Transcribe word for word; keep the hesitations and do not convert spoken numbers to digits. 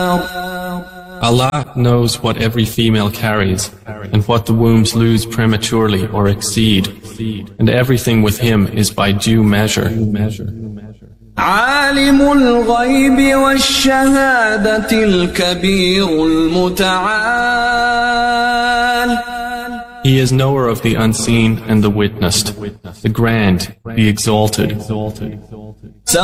Allah knows what every female carries, and what the wombs lose prematurely or exceed, and everything with Him is by due measure. عالم الغيب والشهادة الكبير المتعال. He is knower of the unseen and the witnessed, the grand, the exalted.